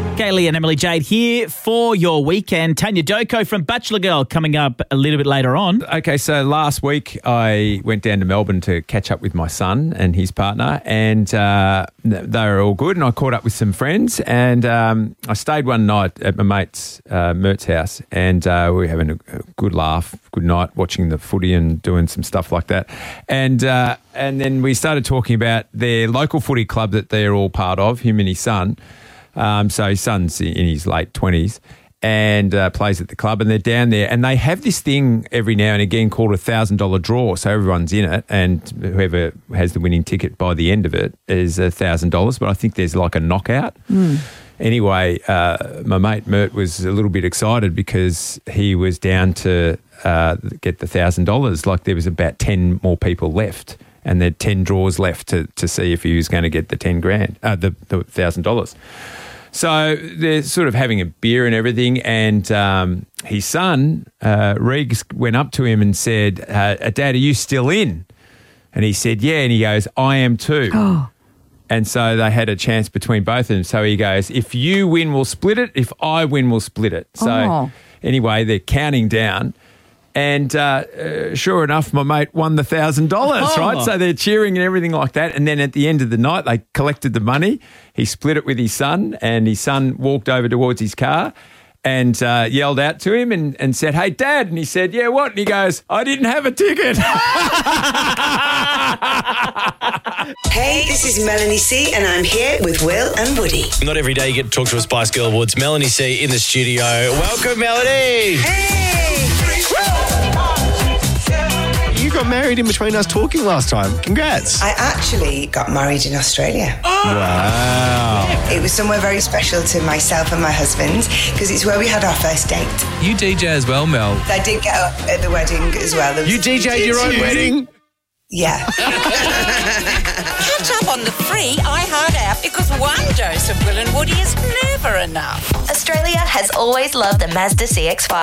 Kaylee and Emily Jade here for your weekend. Tanya Doko from Bachelor Girl coming up a little bit later on. Okay, so last week I went down to Melbourne to catch up with my son and his partner, and they were all good, and I caught up with some friends, and I stayed one night at my mate's Mert's house, and we were having a good laugh, good night, watching the footy and doing some stuff like that. And then we started talking about their local footy club that they're all part of, him and his son. So his son's in his late 20s and plays at the club, and they're down there, and they have this thing every now and again called $1,000 draw. So everyone's in it, and whoever has the winning ticket by the end of it is $1,000. But I think there's like a knockout. Anyway, my mate Mert was a little bit excited because he was down to get the $1,000. Like there was about 10 more people left, and there are 10 draws left to see if he was going to get the the $1,000. So they're sort of having a beer and everything, and his son, Regs, went up to him and said, Dad, are you still in? And he said, yeah, and he goes, I am too. Oh. And so they had a chance between both of them. So he goes, if you win, we'll split it. If I win, we'll split it. So anyway, they're counting down. And sure enough, my mate won the $1,000, right? So they're cheering and everything like that. And then at the end of the night, they collected the money. He split it with his son, and his son walked over towards his car and yelled out to him and said, hey, Dad. And he said, yeah, what? And he goes, I didn't have a ticket. Hey, this is Melanie C, and I'm here with Will and Woody. Not every day you get to talk to a Spice Girl Awards. Melanie C in the studio. Welcome, Melanie. Hey! You got married in between us talking last time. Congrats. I actually got married in Australia. Wow. It was somewhere very special to myself and my husband because it's where we had our first date. You DJ as well, Mel. I did get up at the wedding as well. You DJ'd your own wedding? Yeah. Catch up on the free iHeart app because one dose of Will and Woody is never enough. Australia has always loved the Mazda CX-5.